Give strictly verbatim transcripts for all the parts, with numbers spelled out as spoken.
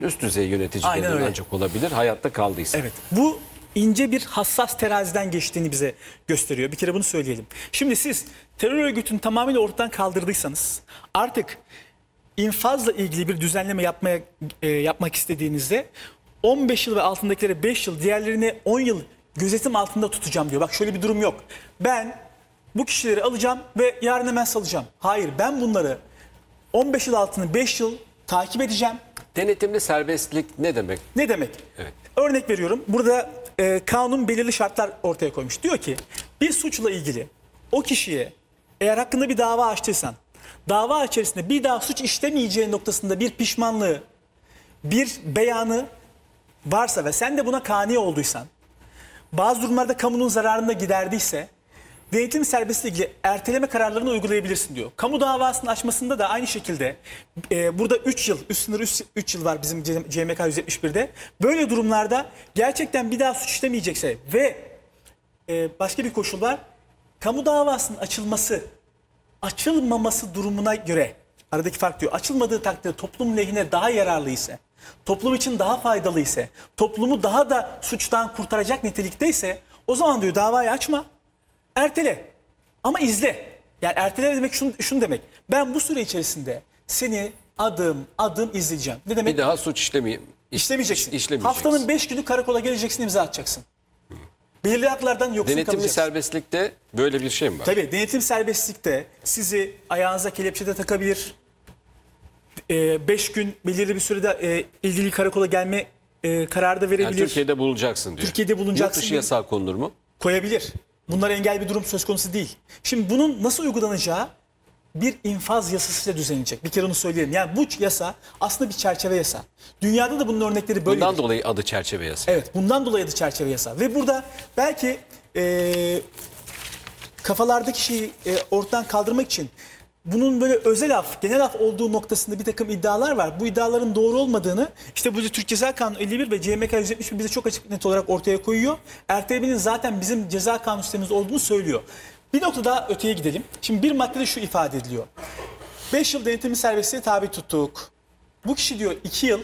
Üst düzey yöneticilerin ancak olabilir hayatta kaldıysa. Evet. Bu ince bir hassas teraziden geçtiğini bize gösteriyor. Bir kere bunu söyleyelim. Şimdi siz terör örgütünü tamamıyla ortadan kaldırdıysanız artık infazla ilgili bir düzenleme yapmaya e, yapmak istediğinizde on beş yıl ve altındakilere beş yıl, diğerlerine on yıl gözetim altında tutacağım diyor. Bak şöyle bir durum yok. Ben bu kişileri alacağım ve yarın hemen salacağım. Hayır, ben bunları on beş yıl altını beş yıl takip edeceğim. Denetimli serbestlik ne demek? Ne demek? Evet. Örnek veriyorum. Burada e, kanun belirli şartlar ortaya koymuş. Diyor ki bir suçla ilgili o kişiye eğer hakkında bir dava açtıysan dava içerisinde bir daha suç işlemeyeceği noktasında bir pişmanlığı, bir beyanı varsa ve sen de buna kani olduysan, bazı durumlarda kamunun zararına giderdiyse denetim serbestliği ilgili erteleme kararlarını uygulayabilirsin diyor. Kamu davasının açmasında da aynı şekilde e, burada üç yıl, üst sınır üç yıl var bizim C M K yüz yetmiş bir'de. Böyle durumlarda gerçekten bir daha suç işlemeyecekse ve e, başka bir koşul var. Kamu davasının açılması, açılmaması durumuna göre aradaki fark diyor. Açılmadığı takdirde toplum lehine daha yararlı ise, toplum için daha faydalı ise, toplumu daha da suçtan kurtaracak nitelikte ise o zaman diyor davayı açma. Ertele ama izle. Yani ertele demek şunu, şunu demek. Ben bu süre içerisinde seni adım adım izleyeceğim. Ne demek? Bir daha suç işlemeyeyim. İşlemeyeceksin. İşlemeyeceksin. Haftanın beş günü karakola geleceksin, imza atacaksın. Belirli haklardan yoksun Denetimli kalacaksın. serbestlikte böyle bir şey mi var? Tabii denetim serbestlikte sizi ayağınıza kelepçede takabilir. Ee, beş gün belirli bir sürede e, ilgili karakola gelme e, kararı da verebilir. Yani Türkiye'de bulunacaksın diyor. Türkiye'de bulunacaksın. Yurt dışı yasağı konulur mu? Koyabilir. Bunlara engel bir durum söz konusu değil. Şimdi bunun nasıl uygulanacağı bir infaz yasasıyla düzenlenecek. Bir kere onu söyleyelim. Yani bu yasa aslında bir çerçeve yasa. Dünyada da bunun örnekleri böyle. Bundan dolayı adı çerçeve yasa. Evet, bundan dolayı adı çerçeve yasa. Ve burada belki e, kafalardaki şeyi e, ortadan kaldırmak için bunun böyle özel af, genel af olduğu noktasında bir takım iddialar var. Bu iddiaların doğru olmadığını işte bu Türk Ceza Kanunu elli bir ve C M K yüz yetmiş bir bize çok açık net olarak ortaya koyuyor. Ertelemenin zaten bizim ceza kanun sistemimiz olduğunu söylüyor. Bir nokta daha öteye gidelim. Şimdi bir maddede şu ifade ediliyor. beş yıl denetimli serbestliğe tabi tuttuk. Bu kişi diyor iki yıl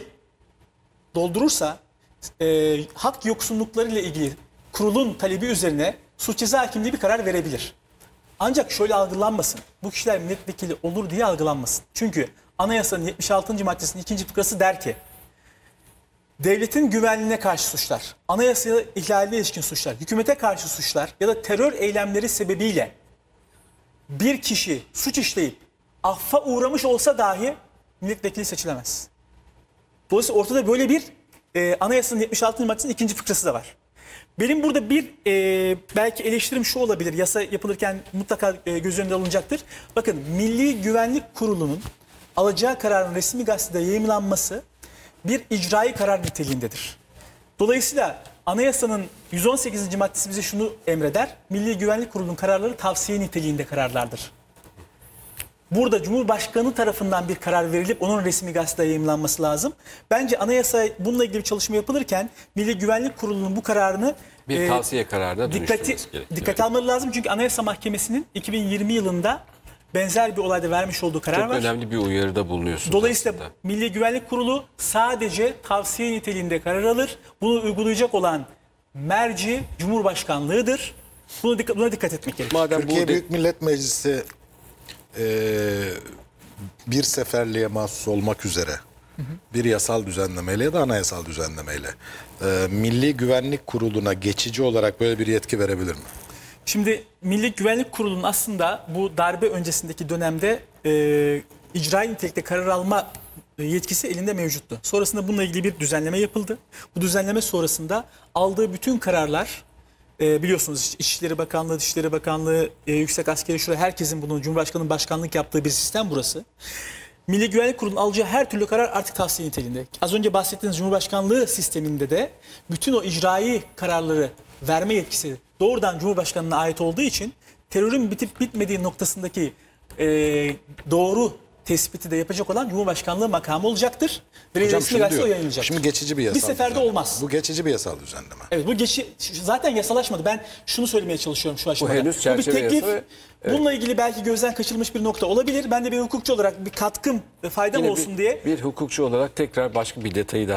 doldurursa e, hak yoksunluklarıyla ilgili kurulun talebi üzerine suç ceza hakimliği bir karar verebilir. Ancak şöyle algılanmasın. Bu kişiler milletvekili olur diye algılanmasın. Çünkü anayasanın yetmiş altıncı maddesinin ikinci fıkrası der ki devletin güvenliğine karşı suçlar, anayasa ihlaline ilişkin suçlar, hükümete karşı suçlar ya da terör eylemleri sebebiyle bir kişi suç işleyip affa uğramış olsa dahi milletvekili seçilemez. Dolayısıyla ortada böyle bir e, anayasanın yetmiş altıncı maddesinin ikinci fıkrası da var. Benim burada bir e, belki eleştirim şu olabilir. Yasa yapılırken mutlaka e, göz önünde alınacaktır. Bakın Milli Güvenlik Kurulu'nun alacağı kararın resmi gazetede yayımlanması bir icraî karar niteliğindedir. Dolayısıyla anayasanın yüz on sekizinci maddesi bize şunu emreder. Milli Güvenlik Kurulu'nun kararları tavsiye niteliğinde kararlardır. Burada Cumhurbaşkanı tarafından bir karar verilip onun resmi gazetede yayımlanması lazım. Bence anayasa bununla ilgili bir çalışma yapılırken Milli Güvenlik Kurulu'nun bu kararını bir e, tavsiye kararına dikkati, dönüştürmesi gerekiyor. dikkate almaları lazım. Çünkü Anayasa Mahkemesi'nin iki bin yirmi yılında benzer bir olayda vermiş olduğu karar Çok var. önemli bir uyarıda bulunuyorsunuz. Dolayısıyla aslında. Milli Güvenlik Kurulu sadece tavsiye niteliğinde karar alır. Bunu uygulayacak olan merci Cumhurbaşkanlığıdır. Buna dikkat, buna dikkat etmek gerekir. Madem Türkiye bu de- Büyük Millet Meclisi e, bir seferliğe mahsus olmak üzere hı hı. bir yasal düzenlemeyle ya da anayasal düzenlemeyle e, Milli Güvenlik Kurulu'na geçici olarak böyle bir yetki verebilir mi? Şimdi Milli Güvenlik Kurulu'nun aslında bu darbe öncesindeki dönemde e, icraî nitelikte karar alma yetkisi elinde mevcuttu. Sonrasında bununla ilgili bir düzenleme yapıldı. Bu düzenleme sonrasında aldığı bütün kararlar e, biliyorsunuz İçişleri Bakanlığı, Dışişleri Bakanlığı, e, Yüksek Askeri Şura herkesin bunu Cumhurbaşkanı'nın başkanlık yaptığı bir sistem burası. Milli Güvenlik Kurulu'nun alacağı her türlü karar artık tavsiye niteliğinde. Az önce bahsettiğiniz Cumhurbaşkanlığı sisteminde de bütün o icraî kararları verme yetkisi doğrudan Cumhurbaşkanı'na ait olduğu için terörün bitip bitmediği noktasındaki e, doğru tespiti de yapacak olan Cumhurbaşkanlığı makamı olacaktır. Ve Hocam resmi şunu gazetede o diyor. yayınlanacak. Şimdi geçici bir yasal Bir seferde düzenleme. olmaz. Bu geçici bir yasal düzenleme. Evet, bu geçi zaten yasalaşmadı. Ben şunu söylemeye çalışıyorum şu aşamada. henüz bir çerçeve teklif. yasa ve- Bununla ilgili belki gözden kaçırılmış bir nokta olabilir. Ben de bir hukukçu olarak bir katkım ve faydam Yine olsun bir, diye bir hukukçu olarak tekrar başka bir detayı daha